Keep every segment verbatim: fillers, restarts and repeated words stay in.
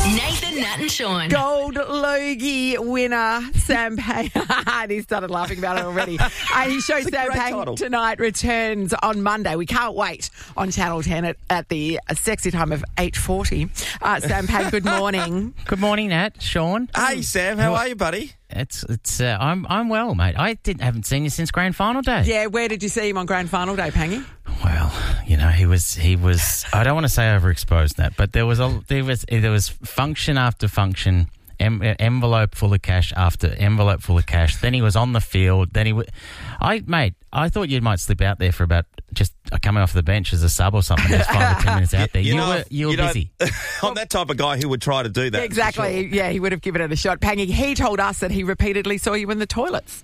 Nathan, Nat and Sean. Gold Logie winner Sam Payne. And he started laughing about it already. Uh, his show Sam Payne title. Tonight returns on Monday. We can't wait on Channel ten at, at the sexy time of eight forty. Uh, Sam Payne, good morning. Good morning, Nat. Sean. Hey, Sam, how are you, buddy? It's it's. Uh, I'm I'm well, mate. I didn't haven't seen you since grand final day. Yeah, where did you see him on grand final day, Pangy? Well, you know, he was he was. I don't want to say overexposed, Nat, but there was a there was there was function after function. Em, envelope full of cash after envelope full of cash. Then he was on the field. Then he w- I mate, I thought you might slip out there for about just coming off the bench as a sub or something. Just five or ten minutes out there. You, you know, were you were you know, busy. I'm that type of guy who would try to do that. Exactly. Sure. Yeah, he would have given it a shot. Pangy, he told us that he repeatedly saw you in the toilets.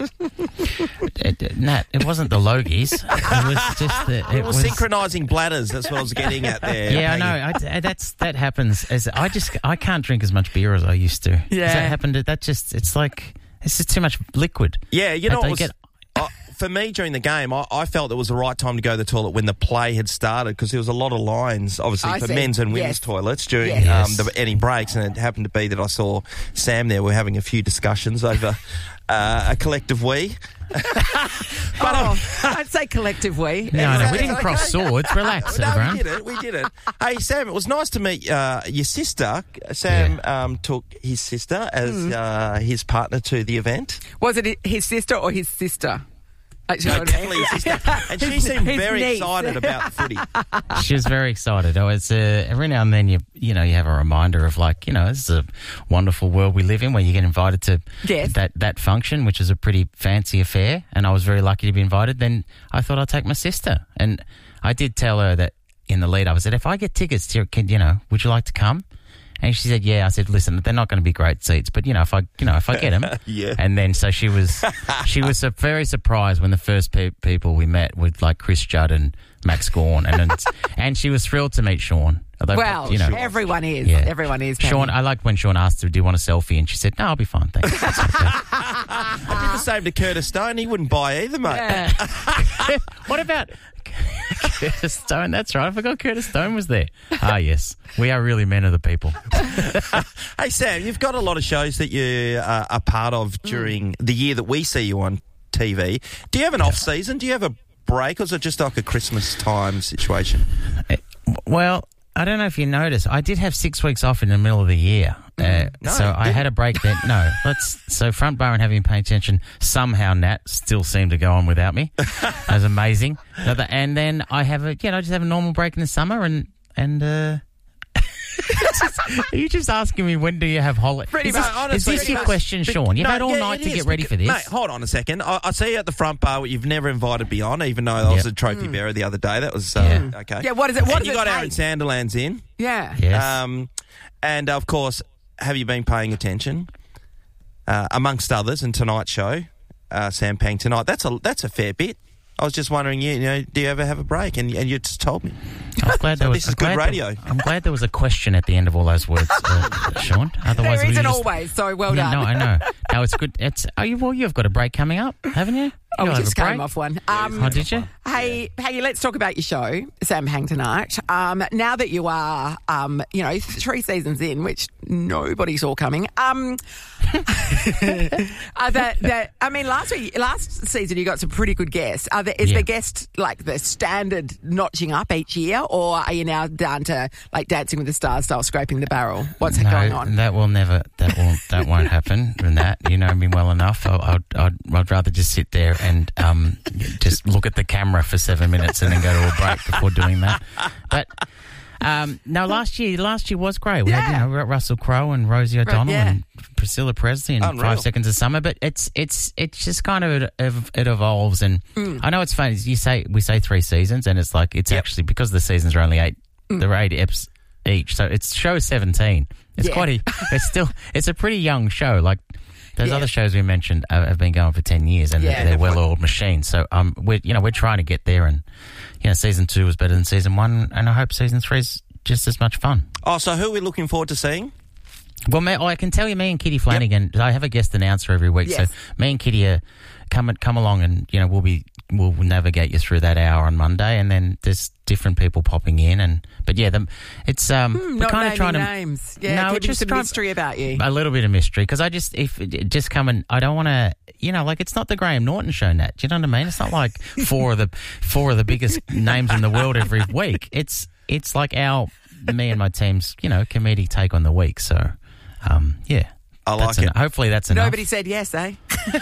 it, it, Nat, it wasn't the Logies. It was just the. It It was, was synchronising bladders. That's what I was getting at there. Yeah, I know. I, I- that's that happens. As I just I can't drink as much beer as I used to. Yeah. Does that happen to that? Just it's like it's just too much liquid. Yeah, you I know, don't it was, get- uh, for me during the game, I, I felt it was the right time to go to the toilet when the play had started because there was a lot of lines, obviously, I for see. men's and women's Yes. toilets during Yes. um, the, any breaks, and it happened to be that I saw Sam there. We're having a few discussions over uh, a collective we. But oh, I'd say collective we. No, no, we Okay. didn't cross swords. Relax, No, everyone. we did it. We did it. Hey, Sam, it was nice to meet uh, your sister. Sam um, took his sister as Hmm. uh, his partner to the event. Was it his sister or his sister? Actually, No, definitely his sister. And she seemed his very niece. excited about the footy. She was very excited. Oh, it's uh, every now and then you you know you have a reminder of like you know this is a wonderful world we live in where you get invited to Yes. that that function, which is a pretty fancy affair, and I was very lucky to be invited. Then I thought I'd take my sister, and I did tell her that in the lead up. I said, if I get tickets to, can you know, would you like to come? And she said, yeah. I said, listen, they're not going to be great seats, but you know, if I, you know, if I get them, Yeah. And then so she was, she was uh, very surprised when the first pe- people we met with like Chris Judd and Max Gawn, and it's, and she was thrilled to meet Sean. Although, Well, you know, everyone is. Yeah. Everyone is. Pangy. Sean, I liked when Sean asked her, do you want a selfie? And she said, no, I'll be fine, thanks. That's okay. I did the same to Curtis Stone. He wouldn't buy either, mate. Yeah. What about Curtis Stone? That's right. I forgot Curtis Stone was there. Ah, yes. We are really men of the people. Hey, Sam, you've got a lot of shows that you uh, are part of during the year that we see you on T V. Do you have an off-season? Do you have a break, or is it just like a Christmas time situation? Well, I don't know if you noticed. I did have six weeks off in the middle of the year. Uh, No, so you I had a break then. No, let's. So front bar and having paid attention. Somehow Nat still seemed to go on without me. That was amazing. And then I have a, you know, just have a normal break in the summer and and. Uh, Are you just asking me when do you have holiday? Pretty Is this, much, is honestly, this pretty your much. question, Sean? You've No, had all yeah, night it to is, get ready because- for this. Mate, hold on a second. I, I see you at the front bar, but you've never invited me on, even though I was Yep. a trophy bearer the other day. That was uh, Yeah. okay. Yeah, what is it? What and does you it got take? Aaron Sanderlands in. Yeah. Yes. Um, and, of course, have you been paying attention? Uh, amongst others, in tonight's show, uh, Sam Payne Tonight. That's a that's a fair bit. I was just wondering, you, you know, do you ever have a break? And, and you just told me. I'm glad So there was, this is I'm good glad radio. There, I'm glad there was a question at the end of all those words, uh, Sean. Otherwise, There we isn't just, always, so well Yeah, done. no, I know. No, it's good. It's oh, you, well, you've got a break coming up, haven't you? Oh, You'll we have just a break. came off one. Um, Oh, did you? Hey, hey, let's talk about your show, Sam Payne Tonight. Um, now that you are, um, you know, three seasons in, which nobody saw coming. Um, uh, that, that, I mean, last week, last season, you got some pretty good guests. Are there, is Yeah. the guest like the standard notching up each year, or are you now down to like Dancing with the Stars style, scraping the barrel? What's No, going on? that will never. That will. That won't happen. And that you know me well enough. I, I'd, I'd, I'd rather just sit there and um, just look at the camera for seven minutes and then go to a break before doing that. But um, no, last year, last year was great. We had Yeah. you know Russell Crowe and Rosie O'Donnell yeah. and Priscilla Presley and Unreal. Five Seconds of Summer. But it's it's it's just kind of it, it evolves. And I know it's funny. You say we say three seasons, and it's like it's Yep. actually because the seasons are only eight. There are eight eps each, so it's show seventeen. It's Yeah. quite a, it's still, it's a pretty young show. Like those Yeah. other shows we mentioned uh, have been going for ten years and Yeah. they're, they're well-oiled machines. So, um, we're, you know, we're trying to get there and, you know, season two was better than season one and I hope season three is just as much fun. Oh, so who are we looking forward to seeing? Well, me, oh, I can tell you me and Kitty Flanagan, I have a guest announcer every week. Yes. So me and Kitty are come, come along and, you know, we'll be we'll navigate you through that hour on Monday, and then there's different people popping in. And but yeah, the, it's um, Hmm, we're not kind of naming trying to names. Yeah, no, keeping it's just some trying- mystery about you. a little bit of mystery because I just if just come and I don't want to, you know, like it's not the Graham Norton show, Nat. Do you know what I mean? It's not like four of the four of the biggest names in the world every week. It's it's like our me and my team's, you know, comedic take on the week. So, um, yeah, I like that's it. en- hopefully that's enough. Nobody said yes, eh?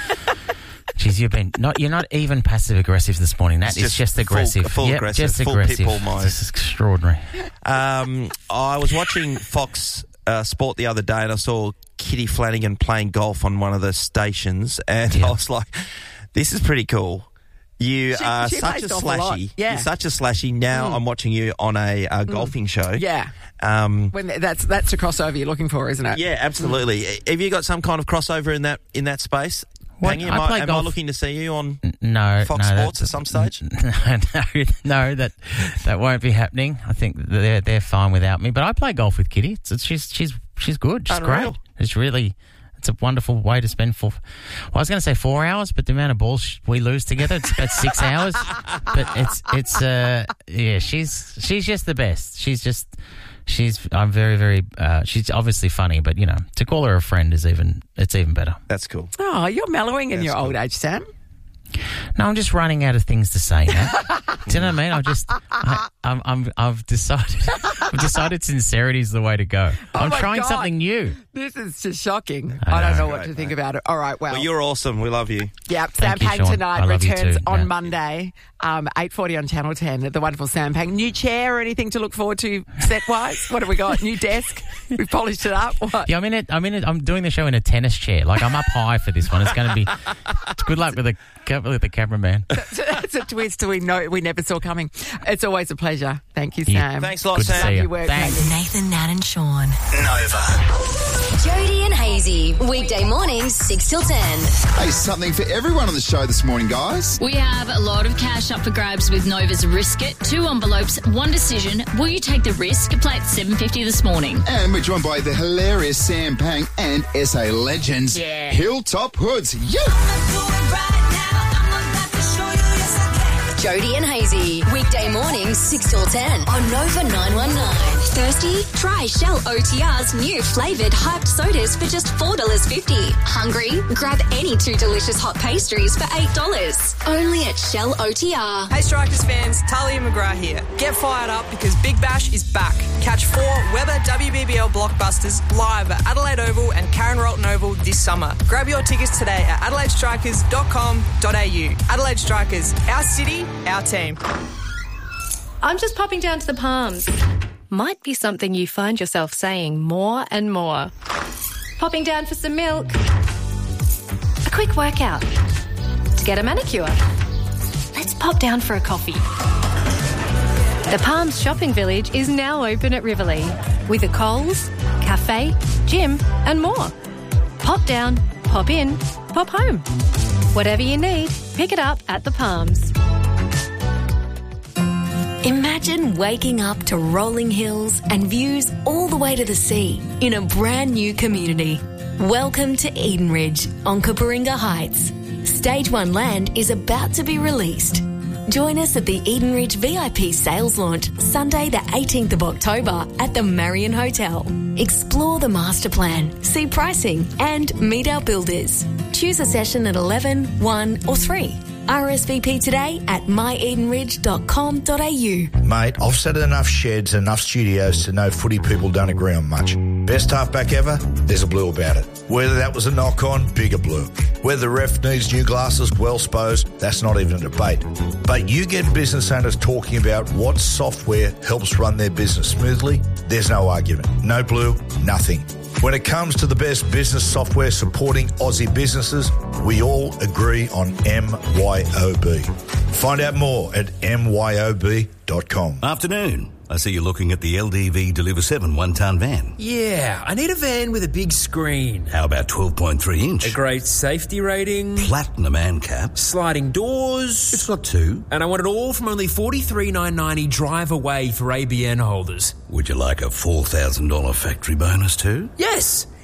Jeez, you've been not. You're not even passive aggressive this morning. That It's is just just, full- aggressive. full Yep, aggressive, just full aggressive. pitbull mode. This is extraordinary. Um, I was watching Fox uh, Sport the other day, and I saw Kitty Flanagan playing golf on one of the stations, and Yeah. I was like, "This is pretty cool." You She- are she such plays a golf a lot. slashy. Yeah. You're such a slashy. Now I'm watching you on a, uh golfing show. Yeah. Um, When that's that's the crossover you're looking for, isn't it? yeah, absolutely. Have you got some kind of crossover in that in that space? What? Pangy? Am, I I, play am I golf- looking to see you on No, Fox no, Sports that- at some stage? No, no, no, that that won't be happening. I think they're they're fine without me. But I play golf with Kitty. It's, it's, she's she's she's good. She's Unreal. great. It's really it's a wonderful way to spend four. Well, I was going to say four hours, but the amount of balls we lose together, it's about six hours. But it's it's uh yeah, she's she's just the best. She's just. She's, I'm very, very, uh, she's obviously funny, but, you know, to call her a friend is even, it's even better. That's cool. Oh, you're mellowing in That's your cool. old age, Sam. No, I'm just running out of things to say now. Do you know what I mean? I'm just, I, I'm, I'm, I've decided, I've decided sincerity is the way to go. I'm Oh my trying God. something new. This is just shocking. I I, don't know. know what to think about it. All right, well. Well, you're awesome. We love you. Yeah, Sam Thank you, Pang Sean. tonight I love you returns too. on Yeah. Monday, um, eight forty on Channel ten. The wonderful Sam Pang. New chair or anything to look forward to set-wise? What have we got? New desk? We've polished it up? What? Yeah, I'm in it. I'm in it. I'm doing the show in a tennis chair. Like I'm up high for this one. It's going to be. Good luck with the with the cameraman. It's a twist we know we never saw coming. It's always a pleasure. Thank you, Yeah. Sam. Thanks a lot, Good to Sam. see Love you. your work, Thanks. mate. Nathan, Nat and Sean. Nova. Jody and Hazy. Weekday mornings, six till ten. Hey, something for everyone on the show this morning, guys. We have a lot of cash up for grabs with Nova's Risk It. Two envelopes, one decision. Will you take the risk? Play at seven fifty this morning. And we're joined by the hilarious Sam Pang and S A legends, Yeah. Hilltop Hoods. Yeah. Jody and Hazy. Weekday mornings, six till ten on Nova nine one nine. Thirsty? Try Shell O T R's new flavoured hyped sodas for just four dollars fifty. Hungry? Grab any two delicious hot pastries for eight dollars. Only at Shell O T R. Hey Strikers fans, Talia McGrath here. Get fired up because Big Bash is back. Catch four Weber W B B L blockbusters live at Adelaide Oval and Karen Rolton Oval this summer. Grab your tickets today at adelaide strikers dot com dot a u. Adelaide Strikers, our city, our team. I'm just popping down to the Palms. Might be something you find yourself saying more and more. Popping down for some milk. A quick workout. To get a manicure. Let's pop down for a coffee. The Palms Shopping Village is now open at Riverlea with a Coles, cafe, gym and more. Pop down, pop in, pop home. Whatever you need, pick it up at the Palms. Imagine waking up to rolling hills and views all the way to the sea in a brand new community. Welcome to Eden Ridge on Kaparinga Heights. Stage one land is about to be released. Join us at the Eden Ridge V I P sales launch Sunday the eighteenth of October at the Marion Hotel. Explore the master plan, see pricing and meet our builders. Choose a session at eleven, one or three. R S V P today at my eden ridge dot com dot a u. Mate, I've sat at enough sheds, enough studios to know footy people don't agree on much. Best halfback ever? There's a blue about it. Whether that was a knock-on, bigger blue. Whether the ref needs new glasses, well supposed, that's not even a debate. But you get business owners talking about what software helps run their business smoothly, there's no argument. No blue, nothing. When it comes to the best business software supporting Aussie businesses, we all agree on M Y O B. Find out more at m y o b dot com. Afternoon. I see you're looking at the L D V Deliver seven one-tonne van. Yeah, I need a van with a big screen. How about twelve point three inch? A great safety rating. Platinum ANCAP. Sliding doors. It's got two. And I want it all from only forty-three thousand nine hundred ninety drive away for A B N holders. Would you like a four thousand dollars factory bonus too? Yes!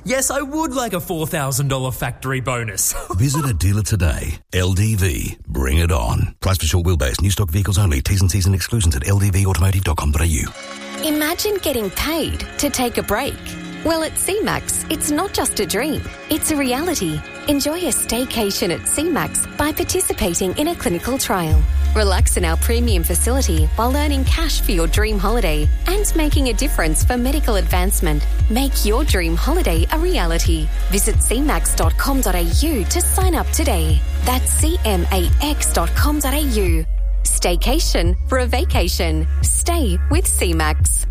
Yes, I would like a four thousand dollars factory bonus. Visit a dealer today. L D V. Bring it on. Price for short wheelbase. New stock vehicles only. T's and C's and exclusions at l d v automotive dot com dot a u. Imagine getting paid to take a break. Well, at C MAX, it's not just a dream, it's a reality. Enjoy a staycation at C MAX by participating in a clinical trial. Relax in our premium facility while earning cash for your dream holiday and making a difference for medical advancement. Make your dream holiday a reality. Visit c max dot com dot a u to sign up today. That's c max dot com dot a u. Staycation for a vacation. Stay with C MAX.